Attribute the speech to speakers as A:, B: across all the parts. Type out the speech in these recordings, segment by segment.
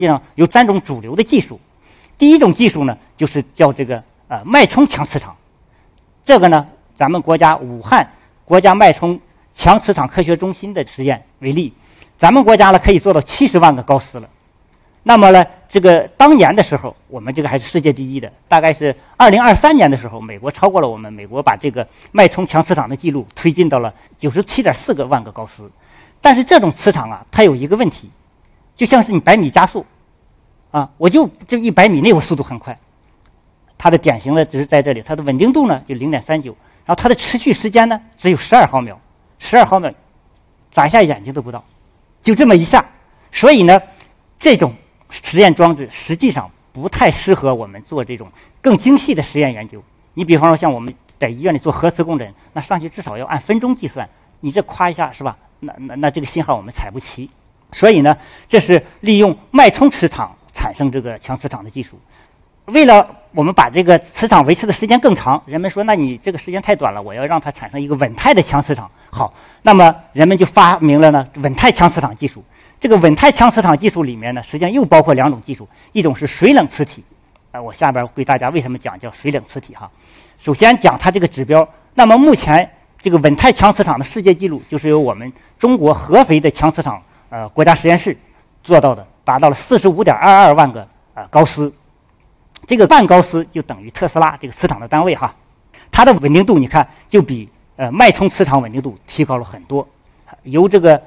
A: 际上有3种主流的技术。第一种技术呢，就是叫这个脉冲强磁场。这个呢，咱们国家武汉国家脉冲强磁场科学中心的实验为例，咱们国家呢可以做到70万个高斯了。那么呢，这个当年的时候，我们这个还是世界第一的，大概是2023年的时候，美国超过了我们，美国把这个脉冲强磁场的记录推进到了97.4万个高斯。但是这种磁场啊，它有一个问题，就像是你100米加速，我就这100米内我速度很快，它的典型的只是在这里，它的稳定度呢就0.39，然后它的持续时间呢只有12毫秒，12毫秒，眨一下眼睛都不到，就这么一下。所以呢，这种实验装置实际上不太适合我们做这种更精细的实验研究。你比方说像我们在医院里做核磁共振，那上去至少要按分钟计算，你这夸一下是吧？那这个信号我们采不齐。所以呢，这是利用脉冲磁场产生这个强磁场的技术。为了我们把这个磁场维持的时间更长，人们说那你这个时间太短了，我要让它产生一个稳态的强磁场。好，那么人们就发明了呢稳态强磁场技术。这个稳态强磁场技术里面呢，实际上又包括2种技术，一种是水冷磁体。我下边给大家为什么讲叫水冷磁体哈。首先讲它这个指标。那么目前这个稳态强磁场的世界纪录就是由我们中国合肥的强磁场国家实验室做到的，达到了45.22万个高斯。这个半高斯就等于特斯拉这个磁场的单位哈。它的稳定度你看就比脉冲磁场稳定度提高了很多，由这个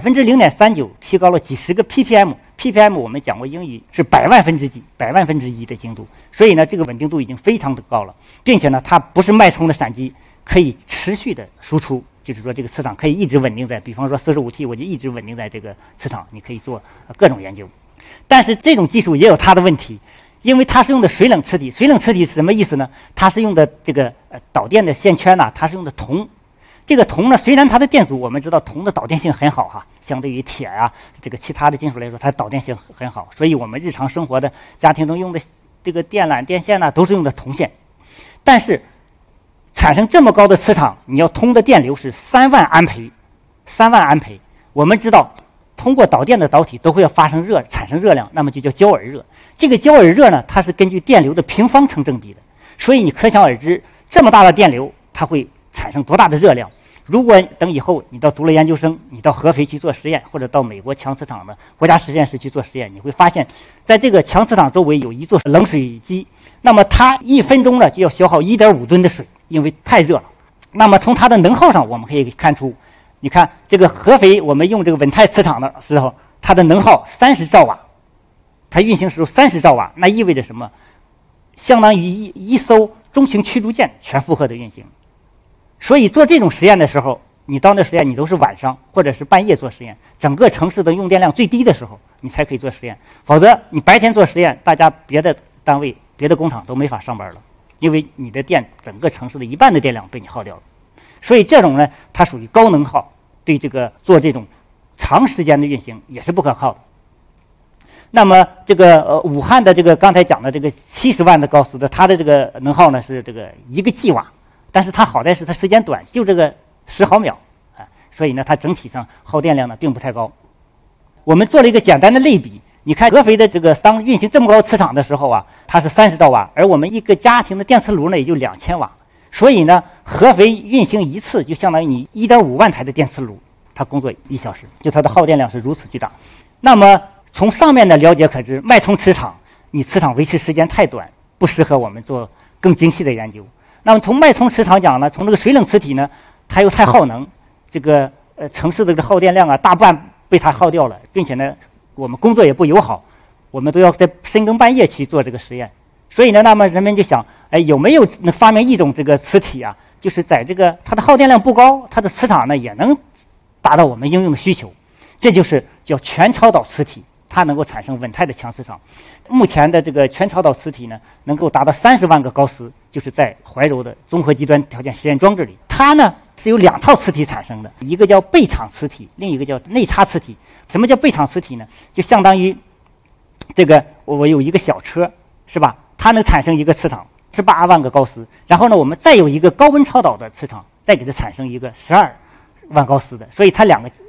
A: 0.39%提高了几十个 ppm。ppm 我们讲过英语是100万分之几，100万分之一的精度。所以呢，这个稳定度已经非常的高了，并且呢，它不是脉冲的闪击，可以持续的输出，就是说这个磁场可以一直稳定在，比方说45T 我就一直稳定在这个磁场，你可以做各种研究。但是这种技术也有它的问题，因为它是用的水冷磁体。水冷磁体是什么意思呢？它是用的这个导电的线圈呢，它是用的铜。这个铜呢，虽然它的电阻我们知道铜的导电性很好哈，相对于铁啊这个其他的金属来说，它导电性很好，所以我们日常生活的家庭中用的这个电缆电线呢，都是用的铜线。但是产生这么高的磁场，你要通的电流是3万安培，3万安培。我们知道通过导电的导体都会要发生热，产生热量，那么就叫焦耳热。这个焦耳热呢，它是根据电流的平方成正比的，所以你可想而知，这么大的电流它会产生多大的热量。如果等以后你到读了研究生，你到合肥去做实验，或者到美国强磁场的国家实验室去做实验，你会发现在这个强磁场周围有一座冷水机，那么它1分钟呢就要消耗1.5吨的水，因为太热了。那么从它的能耗上我们可以看出，你看这个合肥我们用这个稳态磁场的时候，它的能耗30兆瓦，它运行时候30兆瓦，那意味着什么？相当于一艘中型驱逐舰全负荷的运行。所以做这种实验的时候，你到那实验你都是晚上或者是半夜做实验，整个城市的用电量最低的时候你才可以做实验，否则你白天做实验，大家别的单位别的工厂都没法上班了，因为你的电整个城市的1半的电量被你耗掉了。所以这种呢，它属于高能耗，对这个做这种长时间的运行也是不可靠的。那么这个武汉的这个刚才讲的这个70万的高斯的，它的这个能耗呢是这个1个 G 瓦，但是它好在是它时间短，就这个10毫秒所以呢它整体上耗电量呢并不太高。我们做了一个简单的类比，你看合肥的这个当运行这么高磁场的时候啊，它是30兆瓦，而我们一个家庭的电磁炉呢也就2000瓦，所以呢合肥运行一次就相当于你1.5万台的电磁炉，它工作1小时，就它的耗电量是如此巨大。那么从上面的了解可知，脉冲磁场你磁场维持时间太短，不适合我们做更精细的研究。那么从脉冲磁场讲呢，从这个水冷磁体呢，它又太耗能，这个城市的这个耗电量啊，大半被它耗掉了，并且呢，我们工作也不友好，我们都要在深更半夜去做这个实验。所以呢，那么人们就想，有没有能发明一种这个磁体啊，就是在这个它的耗电量不高，它的磁场呢也能达到我们应用的需求，这就是叫全超导磁体。它能够产生稳态的强磁场。目前的这个全超导磁体呢，能够达到30万个高斯，就是在怀柔的综合极端条件实验装置里。它呢是由2套磁体产生的，一个叫背场磁体，另一个叫内插磁体。什么叫背场磁体呢？就相当于这个我有一个小车，是吧？它能产生一个磁场18万个高斯，然后呢，我们再有一个高温超导的磁场，再给它产生一个12万高斯的，所以它两个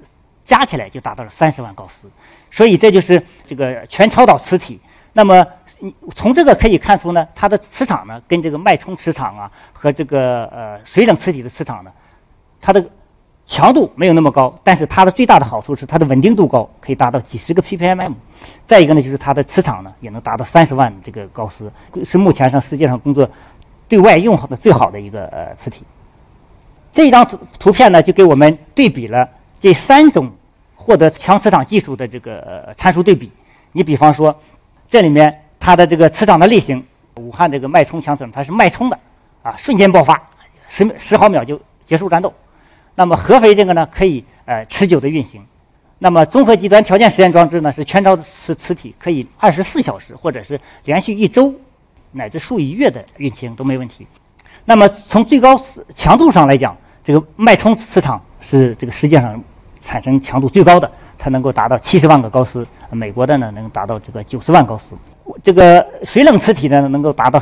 A: 加起来就达到了30万高斯，所以这就是这个全超导磁体。那么从这个可以看出呢，它的磁场呢跟这个脉冲磁场啊和这个水冷磁体的磁场呢，它的强度没有那么高，但是它的最大的好处是它的稳定度高，可以达到几十个 ppm。再一个呢，就是它的磁场呢也能达到30万这个高斯，是目前上世界上工作对外用的最好的一个磁体。这张图片呢就给我们对比了这3种获得强磁场技术的这个参数对比。你比方说，这里面它的这个磁场的类型，武汉这个脉冲强磁场它是脉冲的啊，瞬间爆发，10毫秒就结束战斗。那么合肥这个呢可以持久的运行。那么综合极端条件实验装置呢是全超磁体，可以24小时或者是连续1周乃至数以月的运行都没问题。那么从最高强度上来讲，这个脉冲磁场是这个世界上产生强度最高的，它能够达到70万个高斯，美国的呢能达到这个90万高斯。这个水冷磁体呢能够达到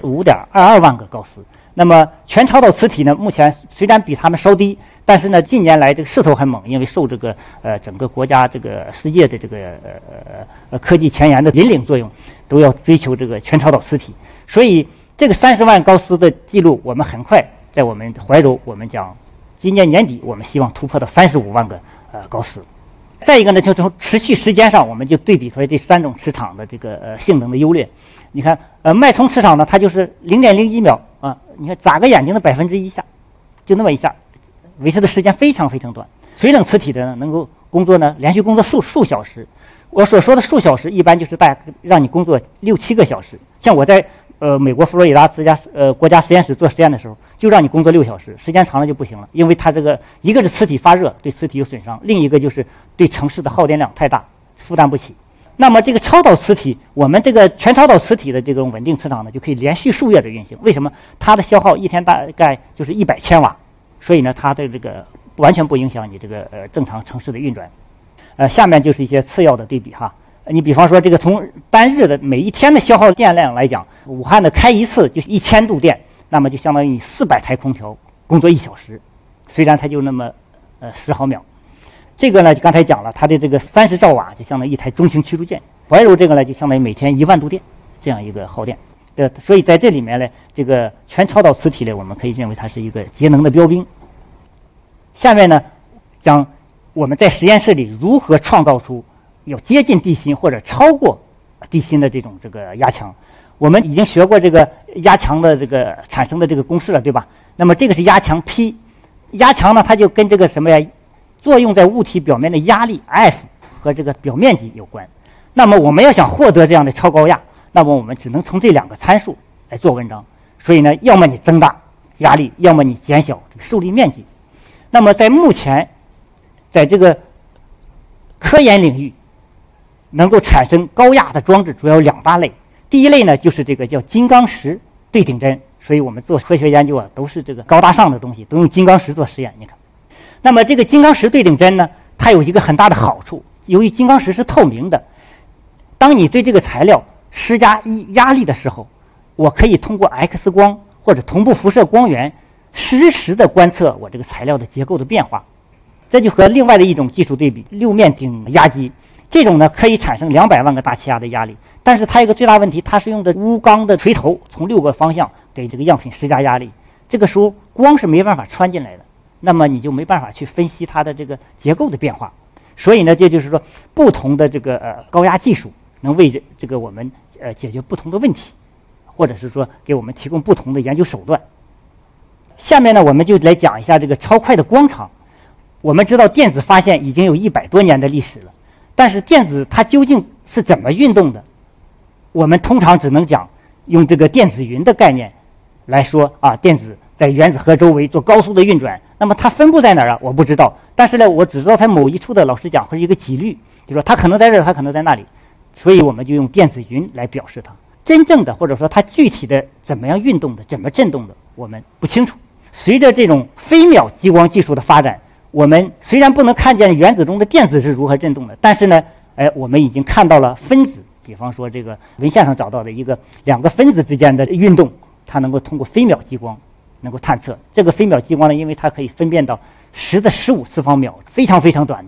A: 45.22万个高斯。那么全超导磁体呢，目前虽然比它们稍低，但是呢近年来这个势头很猛，因为受这个整个国家这个世界的这个科技前沿的引领作用，都要追求这个全超导磁体。所以这个30万高斯的记录，我们很快在我们怀柔，我们讲今年年底我们希望突破到35万个高斯。再一个呢，就从持续时间上，我们就对比出来这3种磁场的这个性能的优劣。你看，脉冲磁场呢，它就是0.01秒啊，你看眨个眼睛的1%一下，就那么一下，维持的时间非常非常短。水冷磁体的呢，能够工作呢，连续工作数小时。我所说的数小时，一般就是大家让你工作6、7个小时。像我在美国佛罗里达国家实验室做实验的时候，就让你工作6小时，时间长了就不行了，因为它这个一个是磁体发热，对磁体有损伤，另一个就是对城市的耗电量太大，负担不起。那么这个超导磁体，我们这个全超导磁体的这种稳定磁场呢，就可以连续数月的运行。为什么？它的消耗一天大概就是100千瓦，所以呢，它的这个完全不影响你这个正常城市的运转。下面就是一些次要的对比哈。你比方说，这个从单日的每一天的消耗电量来讲，武汉的开一次就1000度电，那么就相当于400台空调工作1小时，虽然它就那么10毫秒。这个呢，刚才讲了，它的这个30兆瓦就相当于一台中型驱逐舰。怀柔这个呢，就相当于每天1万度电这样一个耗电。所以在这里面呢，这个全超导磁体呢，我们可以认为它是一个节能的标兵。下面呢，讲我们在实验室里如何创造出有接近地心或者超过地心的这个压强。我们已经学过这个压强的这个产生的这个公式了，对吧？那么这个是压强 P， 压强呢，它就跟这个什么呀，作用在物体表面的压力 F 和这个表面积有关。那么我们要想获得这样的超高压，那么我们只能从这2个参数来做文章。所以呢，要么你增大压力，要么你减小这个受力面积。那么在目前，在这个科研领域，能够产生高压的装置主要有2大类。第一类呢，就是这个叫金刚石对顶针。所以我们做科学研究啊，都是这个高大上的东西，都用金刚石做实验。你看，那么这个金刚石对顶针呢，它有一个很大的好处，由于金刚石是透明的，当你对这个材料施加压力的时候，我可以通过 X 光或者同步辐射光源实时的观测我这个材料的结构的变化。这就和另外的一种技术对比，6面顶压机，这种呢可以产生200万个大气压的压力，但是它有一个最大问题，它是用的钨钢的锤头从6个方向给这个样品施加压力，这个时候光是没办法穿进来的，那么你就没办法去分析它的这个结构的变化。所以呢，这就是说不同的这个高压技术能为这个我们解决不同的问题，或者是说给我们提供不同的研究手段。下面呢，我们就来讲一下这个超快的光场。我们知道电子发现已经有100多年的历史了，但是电子它究竟是怎么运动的，我们通常只能讲用这个电子云的概念来说啊，电子在原子核周围做高速的运转。那么它分布在哪儿啊？我不知道，但是呢，我只知道它某一处的，老实讲，会是一个几率，就说它可能在这儿，它可能在那里，所以我们就用电子云来表示它。真正的或者说它具体的怎么样运动的，怎么振动的，我们不清楚。随着这种飞秒激光技术的发展，我们虽然不能看见原子中的电子是如何振动的，但是呢，我们已经看到了分子，比方说这个文献上找到的2个分子之间的运动，它能够通过飞秒激光能够探测。这个飞秒激光呢，因为它可以分辨到10^15次方秒，非常非常短的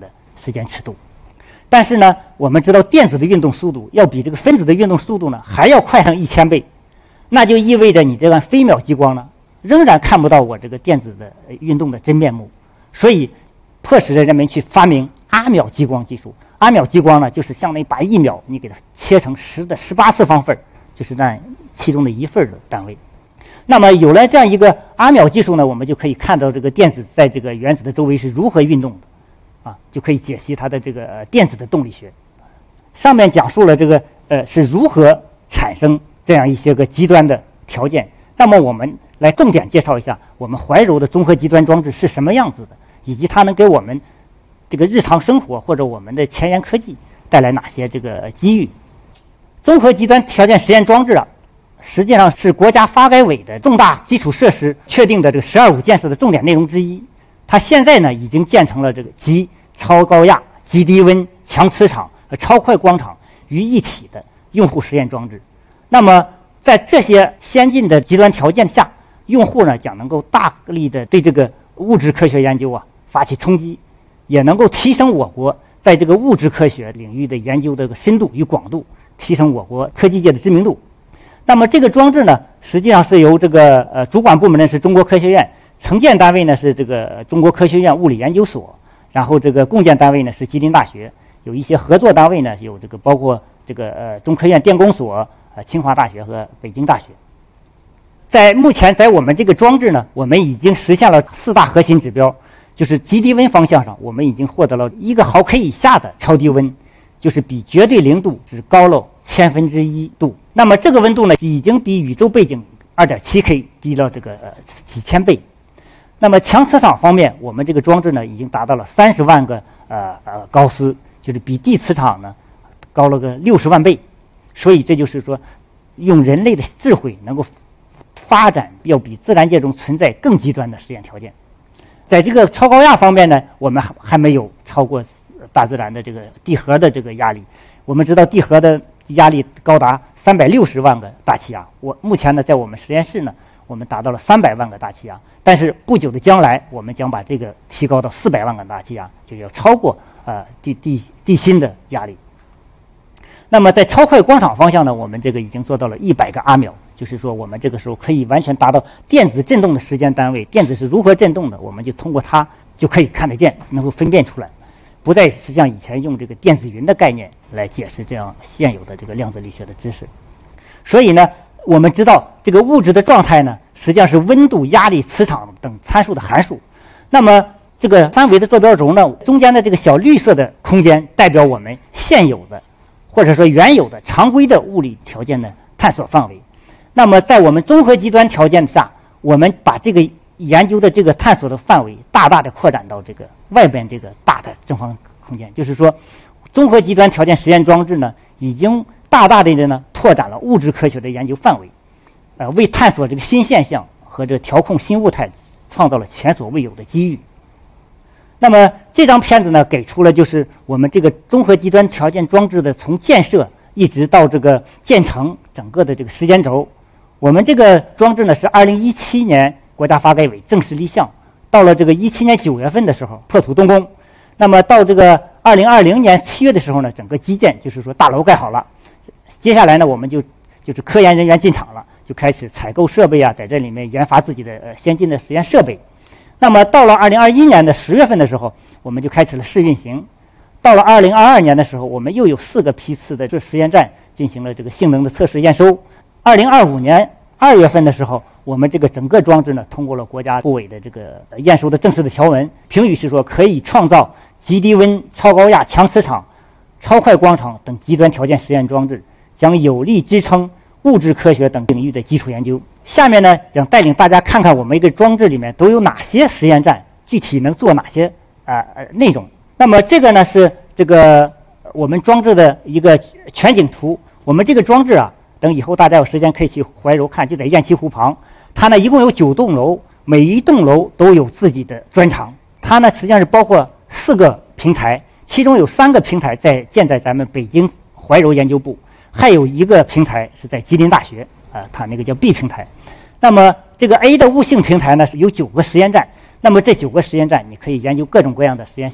A: 时间尺度。但是呢，我们知道电子的运动速度要比这个分子的运动速度呢还要快上1000倍，那就意味着你这个飞秒激光呢仍然看不到我这个电子的运动的真面目，所以迫使着人们去发明阿秒激光技术。阿秒激光呢，就是相当于把1秒你给它切成10的18次方份，就是占其中的1份的单位。那么有了这样一个阿秒技术呢，我们就可以看到这个电子在这个原子的周围是如何运动的，就可以解析它的这个电子的动力学。上面讲述了这个是如何产生这样一些个极端的条件。那么我们来重点介绍一下我们怀柔的综合极端装置是什么样子的，以及它能给我们这个日常生活或者我们的前沿科技带来哪些这个机遇。综合极端条件实验装置实际上是国家发改委的重大基础设施确定的这个“1025”建设的重点内容之一。它现在呢已经建成了这个集超高压、极低温、强磁场和超快光场于一体的用户实验装置。那么在这些先进的极端条件下，用户呢将能够大力的对这个物质科学研究发起冲击，也能够提升我国在这个物质科学领域的研究的深度与广度，提升我国科技界的知名度。那么这个装置呢，实际上是由这个主管部门呢是中国科学院，承建单位呢是这个中国科学院物理研究所，然后这个共建单位呢是吉林大学，有一些合作单位呢有这个包括这个中科院电工所、清华大学和北京大学。目前在我们这个装置呢，我们已经实现了4大核心指标，就是极低温方向上，我们已经获得了1个毫克以下的超低温，就是比绝对0度只高了1/1000度。那么这个温度呢，已经比宇宙背景 2.7K 低了这个几千倍。那么强磁场方面，我们这个装置呢已经达到了30万个高斯，就是比地磁场呢高了个60万倍。所以这就是说，用人类的智慧能够发展要比自然界中存在更极端的实验条件。在这个超高压方面呢，我们还没有超过大自然的这个地核的这个压力。我们知道地核的压力高达360万个大气压，目前呢在我们实验室呢，我们达到了300万个大气压，但是不久的将来，我们将把这个提高到400万个大气压，就要超过地心的压力。那么在超快光场方向呢，我们这个已经做到了100个阿秒，就是说我们这个时候可以完全达到电子振动的时间单位，电子是如何振动的，我们就通过它就可以看得见，能够分辨出来，不再是像以前用这个电子云的概念来解释这样现有的这个量子力学的知识。所以呢，我们知道这个物质的状态呢，实际上是温度、压力、磁场等参数的函数。那么这个3维的坐标轴呢，中间的这个小绿色的空间代表我们现有的或者说原有的常规的物理条件的探索范围。那么在我们综合极端条件下，我们把这个研究的这个探索的范围大大的扩展到这个外边这个大的正方空间，就是说综合极端条件实验装置呢，已经大大的呢拓展了物质科学的研究范围，为探索这个新现象和这调控新物态创造了前所未有的机遇。那么这张片子呢，给出了就是我们这个综合极端条件装置的从建设一直到这个建成整个的这个时间轴。我们这个装置呢是2017年国家发改委正式立项，到了这个17年9月份的时候破土动工。那么到这个2020年7月的时候呢，整个基建就是说大楼盖好了。接下来呢，我们就是科研人员进场了，就开始采购设备在这里面研发自己的先进的实验设备。那么到了2021年的10月份的时候，我们就开始了试运行。到了2022年的时候，我们又有4个批次的这实验站进行了这个性能的测试验收。2025年2月份的时候，我们这个整个装置呢通过了国家部委的这个验收的正式的条文，评语是说可以创造极低温、超高压、强磁场、超快光场等极端条件实验装置，将有力支撑物质科学等领域的基础研究。下面呢，将带领大家看看我们一个装置里面都有哪些实验站，具体能做哪些内容。那么这个呢是这个我们装置的一个全景图。我们这个装置等以后大家有时间可以去怀柔看，就在雁栖湖旁。它呢一共有9栋楼，每一栋楼都有自己的专长。它呢实际上是包括4个平台，其中有3个平台建在咱们北京怀柔研究部，还有1个平台是在吉林大学，它那个叫 B 平台。那么这个 A 的物性平台呢是有9个实验站，那么这9个实验站你可以研究各种各样的实验现象。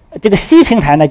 A: 这个 C 平台呢，